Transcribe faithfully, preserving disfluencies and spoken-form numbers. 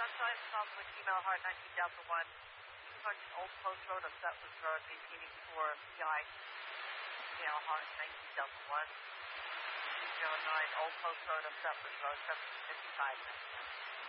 Sunshine, Southwood, email heart nineteen Delta one, two hundred Old Post Road of Sutwood Road, maintaining for P I, email heart nineteen Delta one, two zero nine Old Post Road of Sutwood Road, seventeen fifty-five.